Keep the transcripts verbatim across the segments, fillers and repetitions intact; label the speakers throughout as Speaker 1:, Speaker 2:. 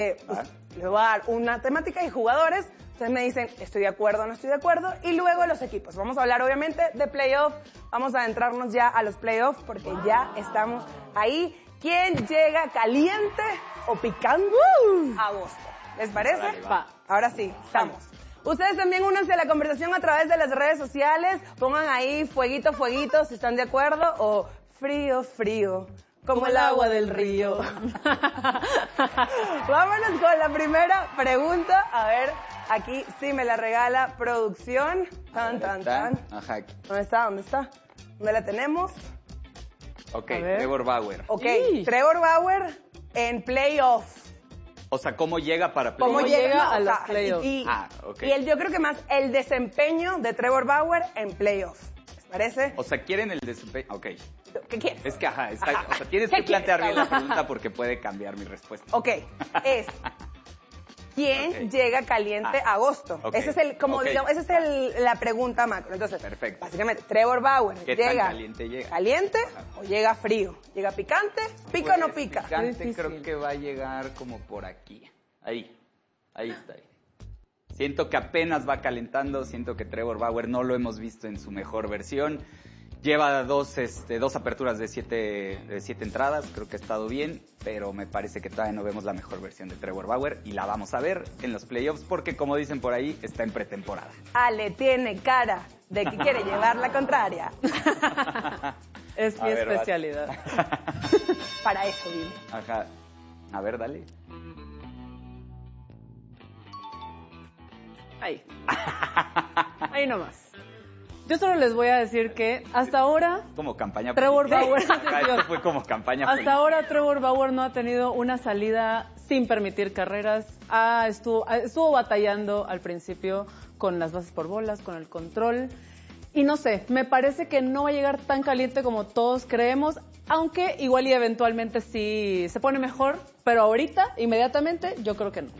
Speaker 1: Eh, pues, ah. Les voy a dar una temática y jugadores. Ustedes me dicen, estoy de acuerdo o no estoy de acuerdo. Y luego los equipos. Vamos a hablar, obviamente, de playoff. Vamos a adentrarnos ya a los playoffs porque wow. ya estamos ahí. ¿Quién llega caliente o picando uh. a agosto? ¿Les parece?
Speaker 2: Vale, va.
Speaker 1: Ahora sí, estamos. Ustedes también únanse a la conversación a través de las redes sociales. Pongan ahí fueguito, fueguito, si están de acuerdo. O frío, frío. Como, como el agua del río. Vámonos con la primera pregunta. A ver, aquí sí me la regala producción. Tan, tan, tan.
Speaker 2: Ajá.
Speaker 1: ¿Dónde está? ¿Dónde está? ¿Dónde la tenemos?
Speaker 2: Ok, Trevor Bauer.
Speaker 1: Ok, sí. Trevor Bauer en playoff.
Speaker 2: O sea, ¿cómo llega para playoff?
Speaker 1: ¿Cómo llega
Speaker 3: no,
Speaker 1: a los
Speaker 3: sea,
Speaker 1: playoffs?
Speaker 3: Y,
Speaker 2: ah, ok.
Speaker 1: Y el, yo creo que más el desempeño de Trevor Bauer en playoff. ¿Les parece?
Speaker 2: O sea, ¿quieren el desempeño? Ok.
Speaker 1: ¿Qué quieres?
Speaker 2: Es que, ajá, está,
Speaker 1: ajá.
Speaker 2: O sea, tienes que plantear bien la pregunta porque puede cambiar mi respuesta.
Speaker 1: Ok, es... ¿Quién okay. llega caliente a ah, agosto? Okay. Ese es el, como okay. digamos, esa es el, la pregunta macro. Entonces,
Speaker 2: perfecto.
Speaker 1: Básicamente, Trevor Bauer
Speaker 2: ¿Qué
Speaker 1: llega
Speaker 2: tan caliente llega?
Speaker 1: ¿Caliente ajá. o llega frío? ¿Llega picante? ¿Pica pues, o no pica?
Speaker 2: Picante creo que va a llegar como por aquí. Ahí, ahí está. Ahí. Siento que apenas va calentando, siento que Trevor Bauer no lo hemos visto en su mejor versión. Lleva dos, este, dos aperturas de siete, de siete entradas, creo que ha estado bien, pero me parece que todavía no vemos la mejor versión de Trevor Bauer y la vamos a ver en los playoffs porque, como dicen por ahí, está en pretemporada.
Speaker 1: Ale tiene cara de que quiere llevar la contraria.
Speaker 3: Es mi a ver, especialidad.
Speaker 1: Para eso vine.
Speaker 2: Ajá. A ver, dale.
Speaker 3: Ahí. Ahí nomás. Yo solo les voy a decir que hasta ahora...
Speaker 2: Como campaña
Speaker 3: Trevor Bauer...
Speaker 2: Esto fue como campaña
Speaker 3: Hasta
Speaker 2: política.
Speaker 3: ahora Trevor Bauer no ha tenido una salida sin permitir carreras. Ah, estuvo, estuvo batallando al principio con las bases por bolas, con el control. Y no sé, me parece que no va a llegar tan caliente como todos creemos, aunque igual y eventualmente sí se pone mejor, pero ahorita, inmediatamente, yo creo que no.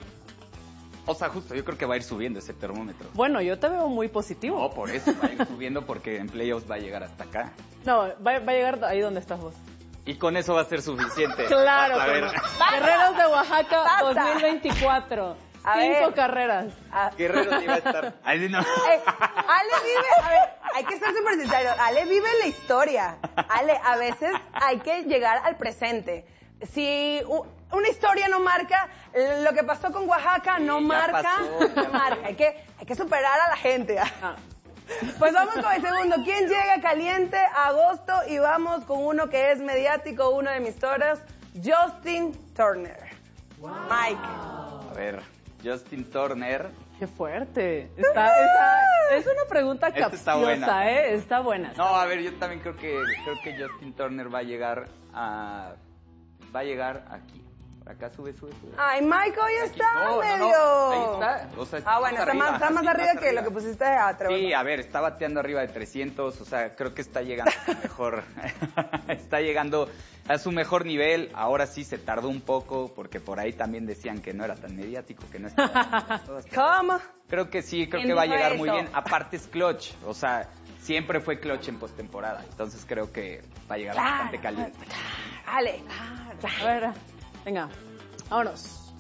Speaker 2: O sea, justo, yo creo que va a ir subiendo ese termómetro.
Speaker 3: Bueno, yo te veo muy positivo.
Speaker 2: No, por eso va a ir subiendo porque en playoffs va a llegar hasta acá.
Speaker 3: No, va, va a llegar ahí donde estás vos.
Speaker 2: Y con eso va a ser suficiente.
Speaker 3: Claro.
Speaker 2: A ver.
Speaker 3: Guerreros de Oaxaca dos mil veinticuatro. A Cinco ver. carreras.
Speaker 1: A...
Speaker 2: Guerreros iba a estar. Ahí no.
Speaker 1: Eh, Ale vive, a ver, hay que ser súper sinceros. Ale vive la historia. Ale, a veces hay que llegar al presente. Si una historia no marca, lo que pasó con Oaxaca no sí, marca, pasó, no marca. Hay que, hay que superar a la gente. Ah. Pues vamos con el segundo. ¿Quién llega caliente a agosto? Y vamos con uno que es mediático, uno de mis toros, Justin Turner. Wow. Mike.
Speaker 2: A ver, Justin Turner.
Speaker 3: Qué fuerte. Está, está, es una pregunta capciosa, está buena. ¿eh? Está buena.
Speaker 2: No, a ver, yo también creo que creo que Justin Turner va a llegar a... Va a llegar aquí. Por acá sube, sube, sube.
Speaker 1: Ay, Mike hoy está no, medio.
Speaker 2: No, no. Ahí está. O sea, está
Speaker 1: ah, bueno,
Speaker 2: más
Speaker 1: está,
Speaker 2: arriba,
Speaker 1: más, está más arriba que arriba. Lo que pusiste a Trevor.
Speaker 2: Sí, a ver, está bateando arriba de trescientos. O sea, creo que está llegando a su mejor. Está llegando a su mejor nivel. Ahora sí se tardó un poco porque por ahí también decían que no era tan mediático, que no estaba.
Speaker 1: ¿Cómo?
Speaker 2: Creo que sí, creo que va a llegar muy bien. Aparte es clutch. O sea, siempre fue clutch en postemporada. Entonces creo que va a llegar claro, bastante caliente.
Speaker 1: Dale.
Speaker 3: A ver, venga, vámonos.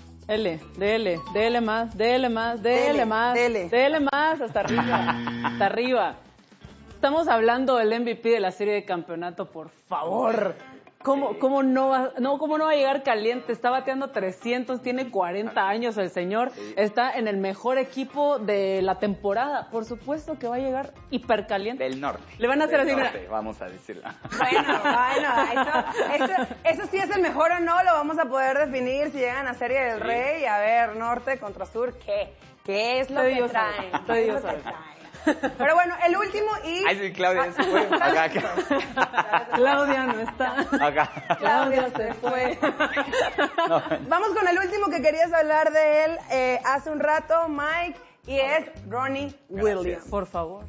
Speaker 3: L, D L, D L más, D L más, D L más, D L más, hasta arriba, hasta arriba. Estamos hablando del M V P de la serie de campeonato, por favor. ¿Cómo, cómo, no va, no, ¿Cómo no va a llegar caliente? Está bateando trescientos, tiene cuarenta años el señor, está en el mejor equipo de la temporada. Por supuesto que va a llegar hipercaliente.
Speaker 2: Del norte.
Speaker 3: Le van a hacer así,
Speaker 2: norte,
Speaker 3: mira.
Speaker 2: Vamos a decirlo.
Speaker 1: Bueno, bueno, eso, eso, eso sí es el mejor o no, lo vamos a poder definir si llegan a Serie del sí. Rey. A ver, norte contra sur, ¿qué? ¿Qué es lo
Speaker 3: Estoy
Speaker 1: que traen?
Speaker 3: ¿Qué es lo que
Speaker 1: traen? Pero bueno, el último y...
Speaker 2: Ay, sí, Claudia se fue. Acá,
Speaker 3: Claudia no está.
Speaker 2: Acá.
Speaker 1: Claudia se fue. No. Vamos con el último que querías hablar de él eh, hace un rato, Mike, y es Ronnie Gracias. Williams.
Speaker 3: Por favor.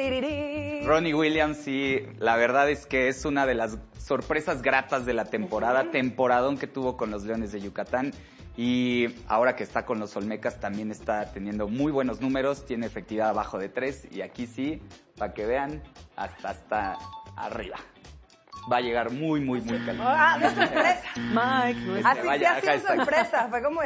Speaker 2: Ronnie Williams, sí, la verdad es que es una de las sorpresas gratas de la temporada, uh-huh. temporadón que tuvo con los Leones de Yucatán. Y ahora que está con los Olmecas también está teniendo muy buenos números, tiene efectividad abajo de tres y aquí sí, para que vean, hasta hasta arriba. Va a llegar muy, muy, muy caliente.
Speaker 1: Ah, de sorpresa.
Speaker 3: Mike, no es
Speaker 1: Así que ha sido sorpresa, fue como